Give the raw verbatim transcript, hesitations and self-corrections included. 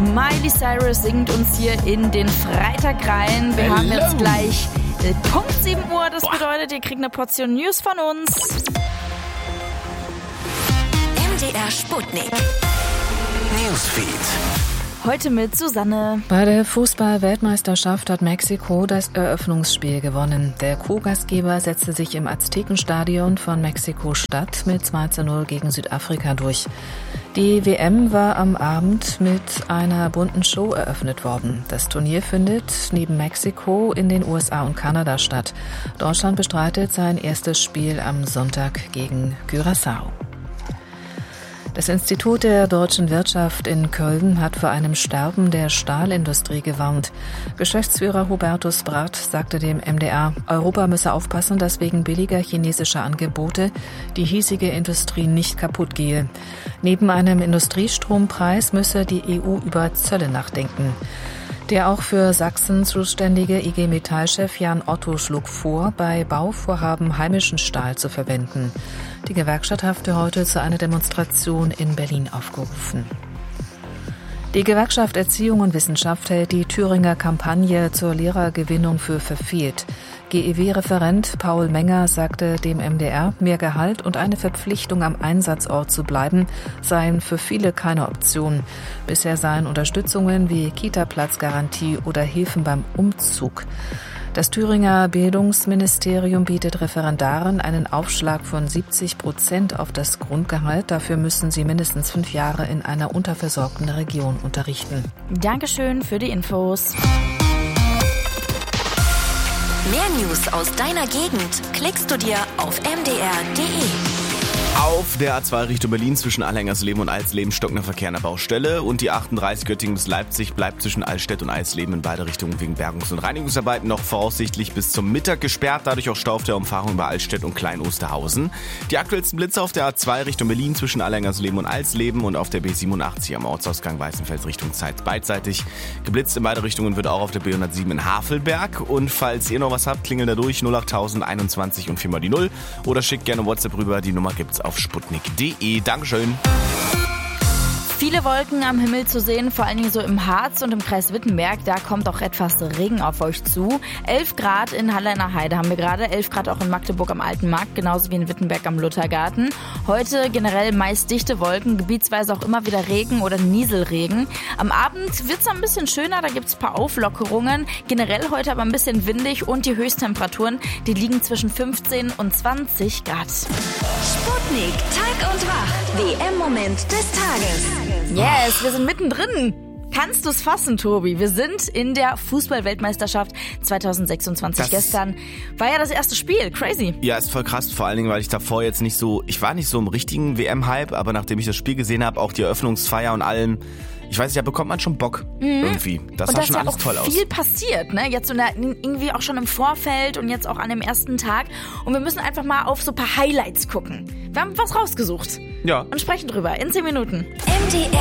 Miley Cyrus singt uns hier in den Freitag rein. Wir Hello. haben jetzt gleich äh, Punkt sieben Uhr. Das Boah. bedeutet, ihr kriegt eine Portion News von uns. M D R Sputnik Newsfeed. Heute mit Susanne. Bei der Fußball-Weltmeisterschaft hat Mexiko das Eröffnungsspiel gewonnen. Der Co-Gastgeber setzte sich im Aztekenstadion von Mexiko-Stadt mit zwei zu null gegen Südafrika durch. Die W M war am Abend mit einer bunten Show eröffnet worden. Das Turnier findet neben Mexiko in den U S A und Kanada statt. Deutschland bestreitet sein erstes Spiel am Sonntag gegen Curaçao. Das Institut der deutschen Wirtschaft in Köln hat vor einem Sterben der Stahlindustrie gewarnt. Geschäftsführer Hubertus Brath sagte dem M D R, Europa müsse aufpassen, dass wegen billiger chinesischer Angebote die hiesige Industrie nicht kaputt gehe. Neben einem Industriestrompreis müsse die E U über Zölle nachdenken. Der auch für Sachsen zuständige I G Metall-Chef Jan Otto schlug vor, bei Bauvorhaben heimischen Stahl zu verwenden. Die Gewerkschaft hatte heute zu einer Demonstration in Berlin aufgerufen. Die Gewerkschaft Erziehung und Wissenschaft hält die Thüringer Kampagne zur Lehrergewinnung für verfehlt. G E W-Referent Paul Menger sagte dem M D R, mehr Gehalt und eine Verpflichtung am Einsatzort zu bleiben, seien für viele keine Option. Bisher seien Unterstützungen wie Kita-Platzgarantie oder Hilfen beim Umzug. Das Thüringer Bildungsministerium bietet Referendaren einen Aufschlag von siebzig Prozent auf das Grundgehalt. Dafür müssen sie mindestens fünf Jahre in einer unterversorgten Region unterrichten. Dankeschön für die Infos. Mehr News aus deiner Gegend klickst du dir auf m d r punkt d e. Auf der A zwei Richtung Berlin zwischen Alhengersleben und Eisleben stockender Verkehr an der Baustelle und die achtunddreißig Göttingen bis Leipzig bleibt zwischen Allstedt und Eisleben in beide Richtungen wegen Bergungs- und Reinigungsarbeiten noch voraussichtlich bis zum Mittag gesperrt, dadurch auch Stau auf der Umfahrung über Allstedt und Klein-Osterhausen. Die aktuellsten Blitze auf der A zwei Richtung Berlin zwischen Alhengersleben und Eisleben und auf der B siebenundachtzig am Ortsausgang Weißenfels Richtung Zeitz beidseitig. Geblitzt in beide Richtungen wird auch auf der B hundertsieben in Havelberg und falls ihr noch was habt, klingelt da durch null achttausend einundzwanzig und viermal die Null oder schickt gerne WhatsApp rüber, die Nummer gibt's auf sputnik punkt d e. Dankeschön. Viele Wolken am Himmel zu sehen, vor allen Dingen so im Harz und im Kreis Wittenberg. Da kommt auch etwas Regen auf euch zu. elf Grad in Halle in der Heide haben wir gerade, elf Grad auch in Magdeburg am Alten Markt, genauso wie in Wittenberg am Luthergarten. Heute generell meist dichte Wolken, gebietsweise auch immer wieder Regen oder Nieselregen. Am Abend wird es ein bisschen schöner, da gibt es ein paar Auflockerungen. Generell heute aber ein bisschen windig und die Höchsttemperaturen, die liegen zwischen fünfzehn und zwanzig Grad. Sputnik, Tag und Wach, W M-Moment des Tages. Yes, wir sind mittendrin. Kannst du es fassen, Tobi? Wir sind in der Fußball-Weltmeisterschaft zwanzig sechsundzwanzig. Das Gestern war ja das erste Spiel. Crazy. Ja, ist voll krass. Vor allen Dingen, weil ich davor jetzt nicht so, ich war nicht so im richtigen W M-Hype, aber nachdem ich das Spiel gesehen habe, auch die Eröffnungsfeier und allem, ich weiß nicht, da bekommt man schon Bock mhm. irgendwie. Das sah schon alles toll aus. Und da ist ja auch viel passiert, ne? Jetzt so der, irgendwie auch schon im Vorfeld und jetzt auch an dem ersten Tag. Und wir müssen einfach mal auf so ein paar Highlights gucken. Wir haben was rausgesucht. Ja. Und sprechen drüber in zehn Minuten. M D R